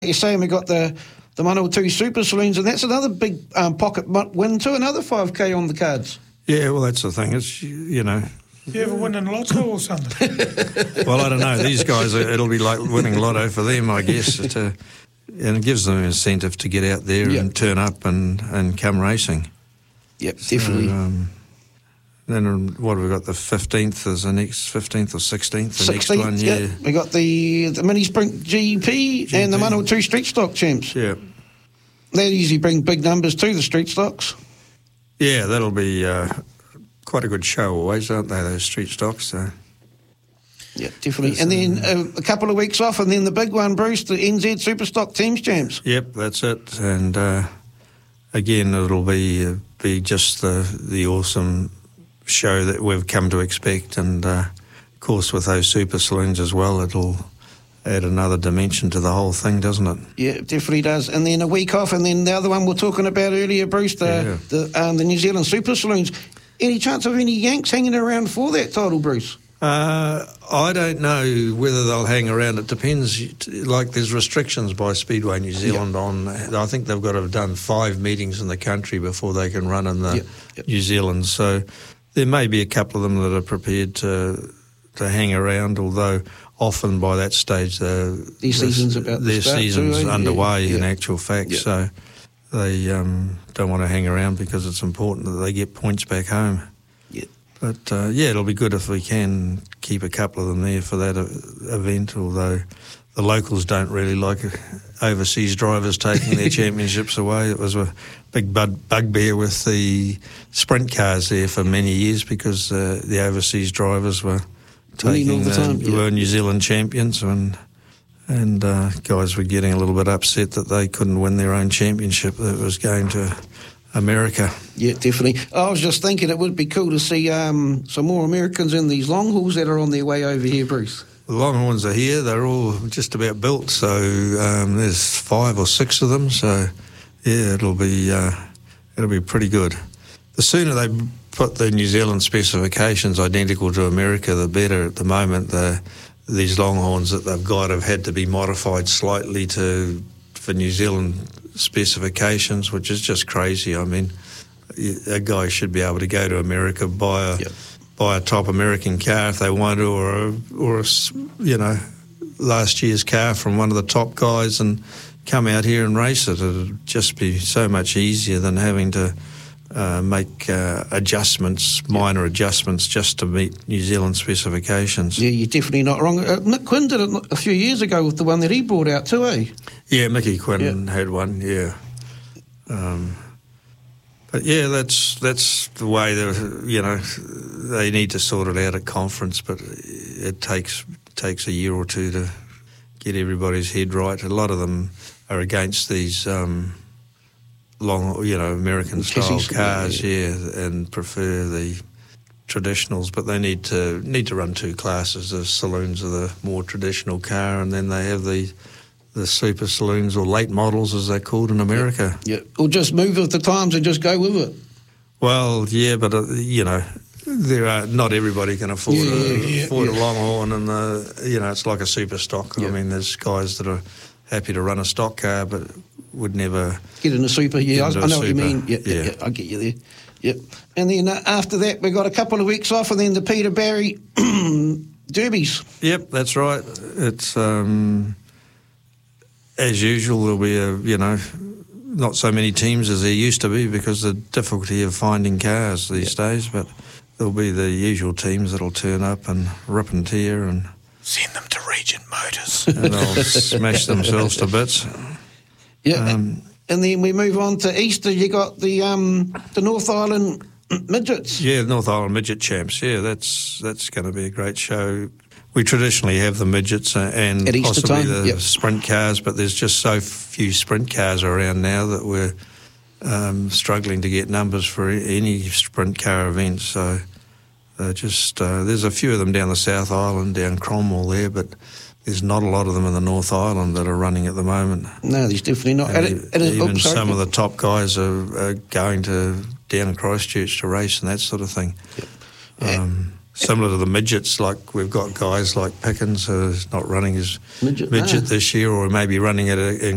You're saying we got the Manawatu Super Saloons, and that's another big pocket win too, another 5K on the cards. Yeah, well, that's the thing. It's, you know... You ever win in lotto or something? Well, I don't know. These guys, it'll be like winning lotto for them, I guess. And it gives them an incentive to get out there and turn up and come racing. Yep, definitely. Then what have we got? The 15th is the next 15th or 16th. The 16th, next one, yeah. We got the mini sprint GP and the Manawatu Street Stock Champs. Yeah. They usually bring big numbers too, the street stocks. Yeah, that'll be quite a good show always, aren't they, those street stocks? So. Yeah, definitely. And then a couple of weeks off, and then the big one, Bruce, the NZ Superstock Teams Champs. Yep, that's it. And again, it'll be just the awesome show that we've come to expect, and of course with those super saloons as well, it'll add another dimension to the whole thing, doesn't it? Yeah, it definitely does. And then a week off, and then the other one we're talking about earlier, Bruce, the New Zealand Super Saloons. Any chance of any Yanks hanging around for that title, Bruce? I don't know whether they'll hang around. It depends. Like, there's restrictions by Speedway New Zealand on... I think they've got to have done 5 meetings in the country before they can run in the New Zealand. So there may be a couple of them that are prepared to hang around, although often by that stage their season's underway in actual fact. So they don't want to hang around because it's important that they get points back home. But, it'll be good if we can keep a couple of them there for that event, although the locals don't really like overseas drivers taking their championships away. It was a big bugbear with the sprint cars there for many years because the overseas drivers were taking were New Zealand champions, and guys were getting a little bit upset that they couldn't win their own championship that was going to America. Yeah, definitely. I was just thinking it would be cool to see some more Americans in these long hauls that are on their way over here, Bruce. The Longhorns are here. They're all just about built, so there's 5 or 6 of them. So yeah, it'll be pretty good. The sooner they put the New Zealand specifications identical to America, the better. At the moment, these Longhorns that they've got have had to be modified slightly for New Zealand specifications, which is just crazy. I mean, a guy should be able to go to America, buy a top American car if they want to, or last year's car from one of the top guys, and come out here and race it. It'd just be so much easier than having to make minor adjustments just to meet New Zealand specifications. Yeah, you're definitely not wrong. Nick Quinn did it a few years ago with the one that he brought out too, eh? Yeah, Mickey Quinn had one, yeah. But yeah, that's the way they need to sort it out at conference, but it takes a year or two to get everybody's head right. A lot of them are against these long, American style cars, and prefer the traditionals, but they need to run 2 classes. The saloons are the more traditional car, and then they have the super saloons, or late models as they're called in America. Yeah, or just move with the times and just go with it. Well, yeah, but not everybody can afford a Longhorn, and it's like a super stock. I mean, there's guys that are happy to run a stock car, but would never get in a super. Yeah, I know what you mean. Yeah, I get you there. Yep. And then after that, we got a couple of weeks off, and then the Peter Barry Derbies. Yep, that's right. It's as usual. There'll be not so many teams as there used to be because of the difficulty of finding cars these days. But there'll be the usual teams that'll turn up and rip and tear and send them to Regent Motors, and they'll smash themselves to bits. Yeah, and then we move on to Easter. You got the North Island Midgets. Yeah, North Island Midget Champs. Yeah, that's going to be a great show. We traditionally have the midgets and possibly the sprint cars, but there's just so few sprint cars around now that we're struggling to get numbers for any sprint car event. So there's a few of them down the South Island, down Cromwell there, but there's not a lot of them in the North Island that are running at the moment. No, there's definitely not. Even some of the top guys are going down in Christchurch to race and that sort of thing. Yep. Similar to the midgets, like we've got guys like Pickens who's not running his midget this year, or maybe running it in